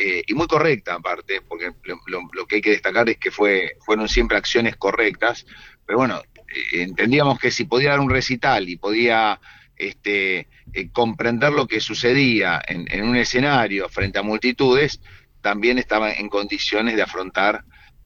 y muy correcta aparte, porque lo que hay que destacar es que fueron siempre acciones correctas, pero bueno, entendíamos que si podía dar un recital y podía comprender lo que sucedía en un escenario frente a multitudes, también estaba en condiciones de afrontar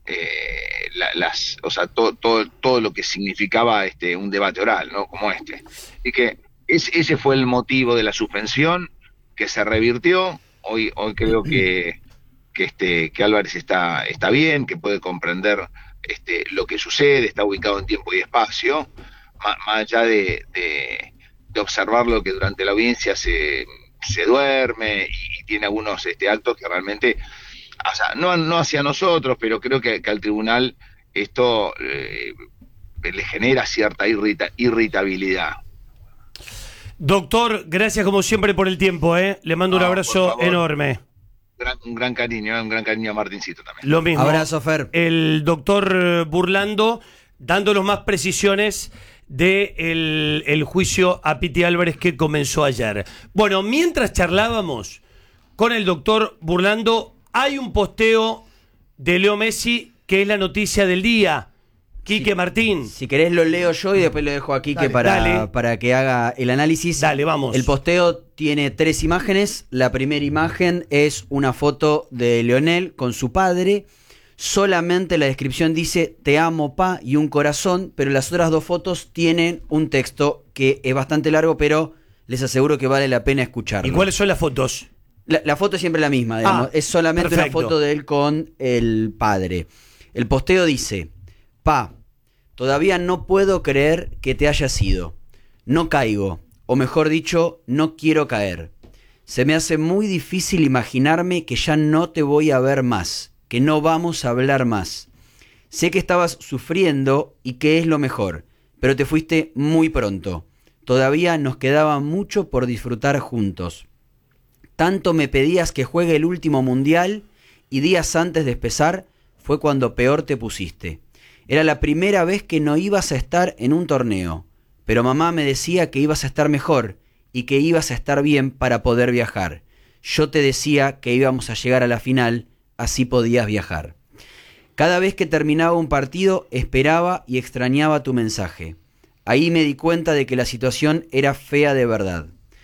o sea, todo lo que significaba un debate oral, ¿no? Como este. Así que ese fue el motivo de la suspensión, que se revirtió. Hoy creo que Álvarez está bien, que puede comprender lo que sucede, está ubicado en tiempo y espacio, más allá de observarlo, que durante la audiencia se duerme y tiene algunos actos que realmente, o sea, no hacia nosotros, pero creo que al tribunal esto le genera cierta irritabilidad. Doctor, gracias como siempre por el tiempo, ¿eh? Le mando un abrazo enorme. Un gran cariño a Martincito también. Lo mismo. Abrazo, Fer. El doctor Burlando, dándonos más precisiones de el juicio a Piti Álvarez que comenzó ayer. Bueno, mientras charlábamos con el doctor Burlando, hay un posteo de Leo Messi que es la noticia del día. Quique Martín. Si querés lo leo yo y después lo dejo a Quique para que haga el análisis. Dale, vamos. El posteo tiene 3 imágenes. La primera imagen es una foto de Leonel con su padre. Solamente la descripción dice "te amo, pa" y un corazón, pero las otras 2 fotos tienen un texto que es bastante largo, pero les aseguro que vale la pena escucharlo. ¿Y cuáles son las fotos? La foto es siempre la misma, digamos. Es solamente perfecto. Una foto de él con el padre. El posteo dice: "Pa, todavía no puedo creer que te hayas ido. No caigo, o mejor dicho, no quiero caer. Se me hace muy difícil imaginarme que ya no te voy a ver más, que no vamos a hablar más. Sé que estabas sufriendo y que es lo mejor, pero te fuiste muy pronto. Todavía nos quedaba mucho por disfrutar juntos. Tanto me pedías que juegue el último mundial y días antes de empezar fue cuando peor te pusiste. Era la primera vez que no ibas a estar en un torneo, pero mamá me decía que ibas a estar mejor y que ibas a estar bien para poder viajar. Yo te decía que íbamos a llegar a la final, así podías viajar. Cada vez que terminaba un partido esperaba y extrañaba tu mensaje. Ahí me di cuenta de que la situación era fea de verdad.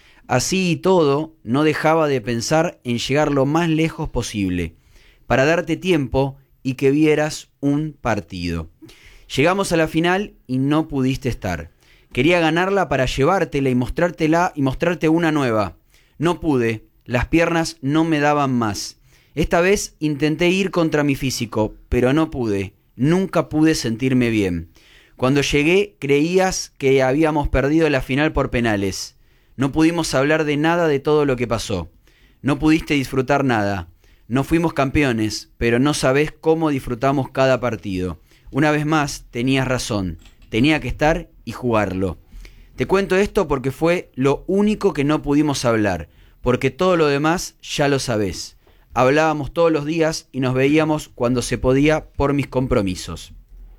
Así y todo, no dejaba de pensar en llegar lo más lejos posible, para darte tiempo y que vieras un partido. Llegamos a la final y no pudiste estar. Quería ganarla para llevártela y mostrarte una nueva. No pude, las piernas no me daban más. Esta vez intenté ir contra mi físico, pero no pude. Nunca pude sentirme bien. Cuando llegué creías que habíamos perdido la final por penales. No pudimos hablar de nada de todo lo que pasó. No pudiste disfrutar nada. No fuimos campeones, pero no sabés cómo disfrutamos cada partido. Una vez más, tenías razón. Tenía que estar y jugarlo. Te cuento esto porque fue lo único que no pudimos hablar, porque todo lo demás ya lo sabés. Hablábamos todos los días y nos veíamos cuando se podía por mis compromisos.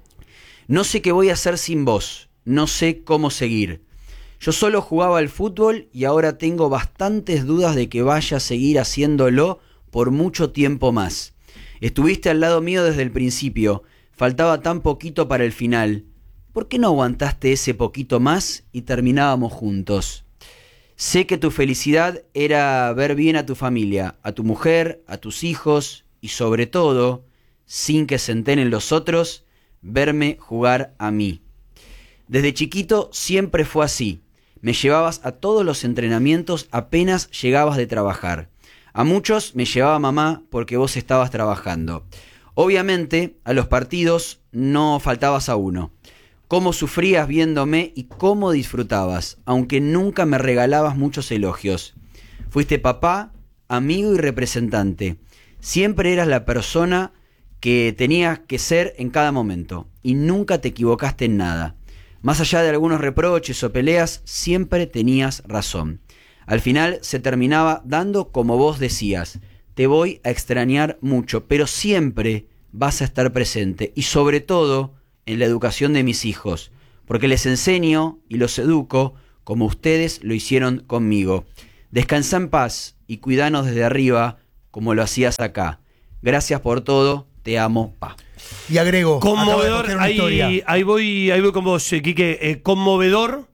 No sé qué voy a hacer sin vos. No sé cómo seguir. Yo solo jugaba al fútbol y ahora tengo bastantes dudas de que vaya a seguir haciéndolo por mucho tiempo más. Estuviste al lado mío desde el principio, faltaba tan poquito para el final. ¿Por qué no aguantaste ese poquito más y terminábamos juntos? Sé que tu felicidad era ver bien a tu familia, a tu mujer, a tus hijos y sobre todo, sin que se enteren los otros, verme jugar a mí. Desde chiquito siempre fue así. Me llevabas a todos los entrenamientos apenas llegabas de trabajar. A muchos me llevaba mamá porque vos estabas trabajando. Obviamente, a los partidos no faltabas a uno. Cómo sufrías viéndome y cómo disfrutabas, aunque nunca me regalabas muchos elogios. Fuiste papá, amigo y representante. Siempre eras la persona que tenías que ser en cada momento y nunca te equivocaste en nada. Más allá de algunos reproches o peleas, siempre tenías razón. Al final se terminaba dando como vos decías. Te voy a extrañar mucho, pero siempre vas a estar presente. Y sobre todo en la educación de mis hijos. Porque les enseño y los educo como ustedes lo hicieron conmigo. Descansa en paz y cuidanos desde arriba como lo hacías acá. Gracias por todo, te amo, pa. Y agrego, Conmovedor, ahí voy con vos, Quique. Conmovedor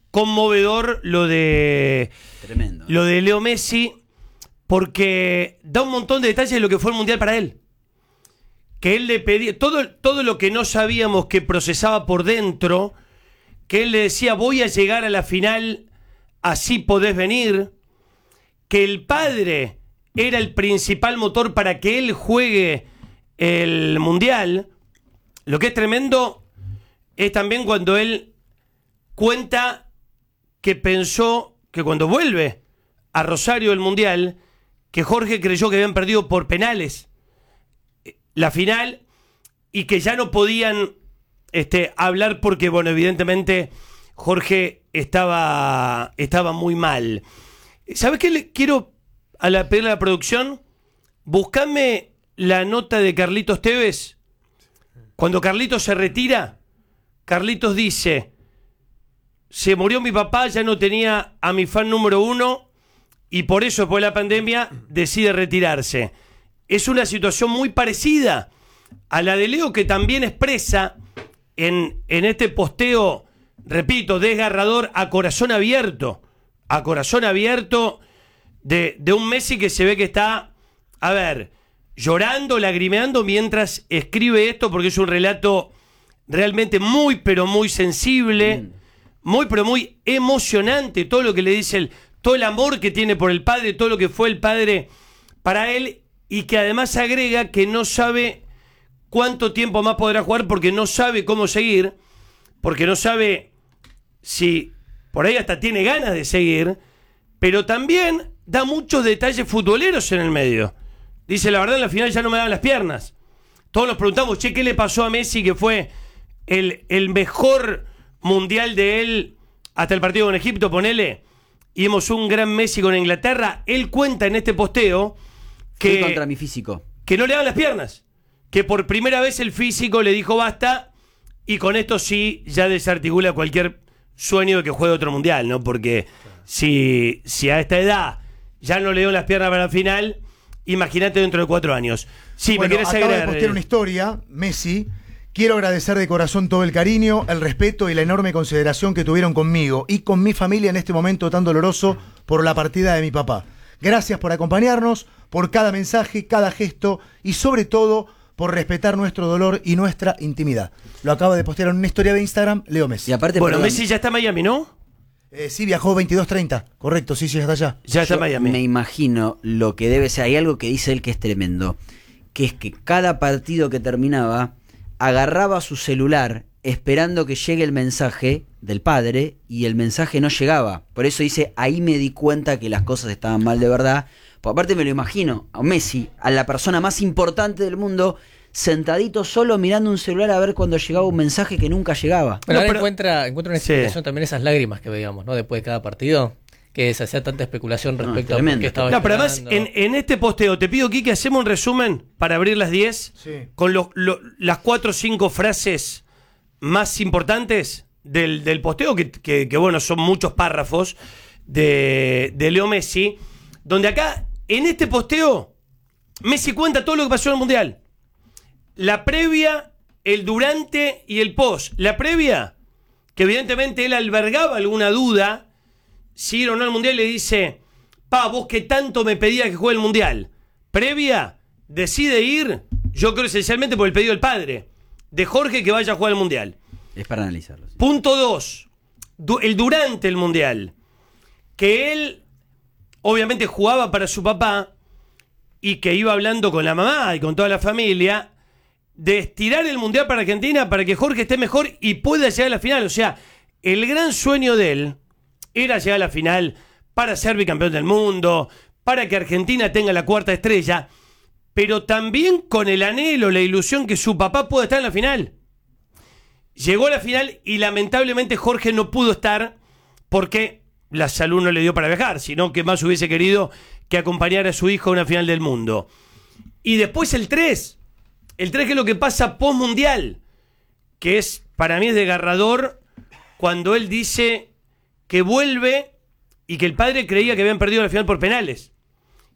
Tremendo. lo de Leo Messi, porque da un montón de detalles de lo que fue el Mundial para él. Que él le pedía, todo lo que no sabíamos que procesaba por dentro, que él le decía, voy a llegar a la final, así podés venir, que el padre era el principal motor para que él juegue el Mundial. Lo que es tremendo es también cuando él cuenta que pensó que cuando vuelve a Rosario el Mundial, que Jorge creyó que habían perdido por penales la final y que ya no podían hablar porque, bueno, evidentemente Jorge estaba muy mal. ¿Sabes qué le quiero pedirle a la producción? Buscame la nota de Carlitos Tevez. Cuando Carlitos se retira, Carlitos dice: se murió mi papá, ya no tenía a mi fan número 1 y por eso después de la pandemia decide retirarse. Es una situación muy parecida a la de Leo, que también expresa en este posteo, repito, desgarrador, a corazón abierto de un Messi que se ve que está, a ver, llorando, lagrimeando mientras escribe esto, porque es un relato realmente muy, pero muy sensible, muy, pero muy emocionante, todo lo que le dice todo el amor que tiene por el padre, todo lo que fue el padre para él, y que además agrega que no sabe cuánto tiempo más podrá jugar, porque no sabe cómo seguir, porque no sabe si por ahí hasta tiene ganas de seguir, pero también da muchos detalles futboleros en el medio. Dice, la verdad, en la final ya no me daban las piernas. Todos nos preguntamos, che, ¿qué le pasó a Messi, que fue el mejor mundial de él hasta el partido con Egipto, ponele? Y vimos un gran Messi con Inglaterra. Él cuenta en este posteo Fui contra mi físico, que no le daban las piernas, que por primera vez el físico le dijo basta, y con esto sí ya desarticula cualquier sueño de que juegue otro mundial, ¿no? Porque si a esta edad ya no le dio las piernas para la final, imagínate dentro de 4 años. Sí, bueno, me querés acaba agregar. de postear una historia, Messi. Quiero agradecer de corazón todo el cariño, el respeto y la enorme consideración que tuvieron conmigo y con mi familia en este momento tan doloroso por la partida de mi papá. Gracias por acompañarnos, por cada mensaje, cada gesto y sobre todo por respetar nuestro dolor y nuestra intimidad. Lo acaba de postear en una historia de Instagram, Leo Messi. y aparte, Bueno, perdón, Messi ya está en Miami, ¿no? Sí, viajó 22:30, correcto, sí, ya está allá. Ya está en yo Miami. me imagino lo que debe ser. Hay algo que dice él que es tremendo, que es que cada partido que terminaba agarraba su celular esperando que llegue el mensaje del padre, y el mensaje no llegaba. Por eso dice, ahí me di cuenta que las cosas estaban mal de verdad. Pues aparte me lo imagino a Messi, a la persona más importante del mundo, sentadito solo mirando un celular a ver cuando llegaba un mensaje que nunca llegaba. Bueno, No, ahora pero- encuentra una Sí. explicación también esas lágrimas que veíamos, ¿no? Después de cada partido, que se hacía tanta especulación respecto a por tremendo. qué estaba No, pero además, esperando. en este posteo, te pido, Kike, hacemos un resumen para abrir las 10 Sí. con las 4 o 5 frases más importantes del posteo, que bueno, son muchos párrafos de Leo Messi, donde acá, en este posteo, Messi cuenta todo lo que pasó en el Mundial. La previa, el durante y el post. La previa, que evidentemente él albergaba alguna duda si ir o no al Mundial, le dice, pa, vos que tanto me pedías que juegue el Mundial. Previa, decide ir, yo creo esencialmente por el pedido del padre, de Jorge, que vaya a jugar al Mundial. Es para analizarlo. Sí. Punto 2, el durante el Mundial, que él obviamente jugaba para su papá y que iba hablando con la mamá y con toda la familia de estirar el Mundial para Argentina para que Jorge esté mejor y pueda llegar a la final. O sea, el gran sueño de él era llegar a la final para ser bicampeón del mundo, para que Argentina tenga la 4ª estrella, pero también con el anhelo, la ilusión que su papá pueda estar en la final. Llegó a la final y lamentablemente Jorge no pudo estar porque la salud no le dio para viajar, sino que más hubiese querido que acompañara a su hijo a una final del mundo. Y después el 3, que es lo que pasa post-mundial, que es, para mí es desgarrador, cuando él dice que vuelve y que el padre creía que habían perdido la final por penales.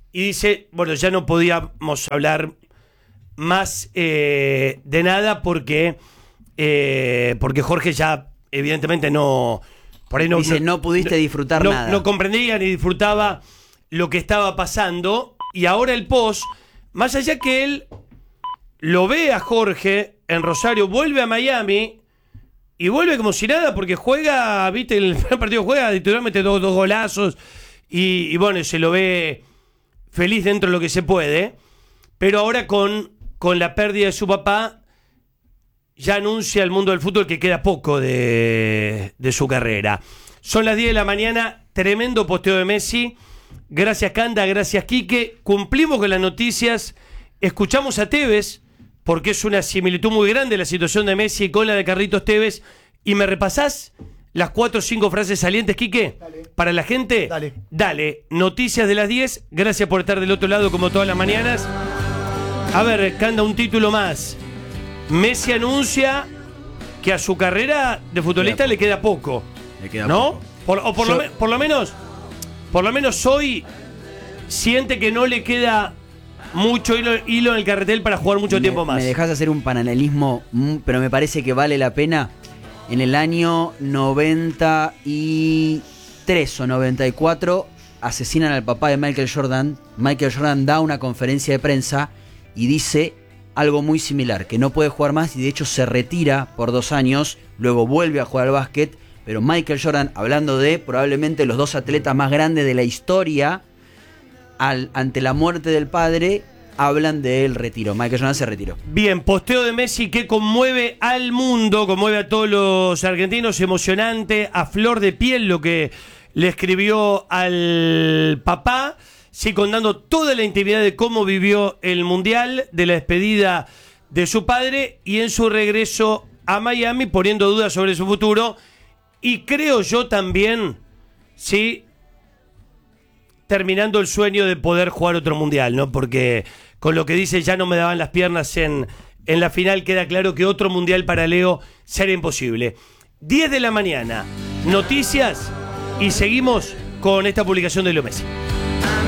y dice, bueno, ya no podíamos hablar más de nada porque Jorge ya evidentemente no... Por ahí Dice, no pudiste disfrutar nada. No comprendía ni disfrutaba lo que estaba pasando. Y ahora el post, más allá que él lo ve a Jorge en Rosario, vuelve a Miami y vuelve como si nada porque juega, viste, el primer partido juega, titular mete dos golazos y bueno, se lo ve feliz dentro de lo que se puede. Pero ahora con la pérdida de su papá, ya anuncia al mundo del fútbol que queda poco de su carrera. Son las 10 de la mañana, tremendo posteo de Messi. Gracias Canda, gracias Quique. Cumplimos con las noticias. Escuchamos a Tevez, porque es una similitud muy grande la situación de Messi con la de Carlitos Tevez. ¿Y me repasás las 4 o 5 frases salientes, Quique? Dale. Para la gente. Dale. Noticias de las 10. Gracias por estar del otro lado como todas las mañanas. A ver, Canda, un título más. Messi anuncia que a su carrera de futbolista le queda poco. Le queda ¿no? poco. Por lo menos hoy siente que no le queda mucho hilo en el carretel para jugar mucho tiempo más. Me dejas hacer un paralelismo, pero me parece que vale la pena. En el año 93 o 94 asesinan al papá de Michael Jordan. Michael Jordan da una conferencia de prensa y dice algo muy similar, que no puede jugar más y de hecho se retira por 2 años, luego vuelve a jugar al básquet, pero Michael Jordan, hablando de probablemente los 2 atletas más grandes de la historia, ante la muerte del padre, hablan del retiro. Michael Jordan se retiró. Bien, posteo de Messi que conmueve al mundo, conmueve a todos los argentinos, emocionante, a flor de piel lo que le escribió al papá. Sí, contando toda la intimidad de cómo vivió el Mundial, de la despedida de su padre y en su regreso a Miami, poniendo dudas sobre su futuro. Y creo yo también, sí, terminando el sueño de poder jugar otro Mundial, ¿no? Porque con lo que dice, ya no me daban las piernas en la final, queda claro que otro Mundial para Leo será imposible. 10 de la mañana, noticias y seguimos con esta publicación de Leo Messi.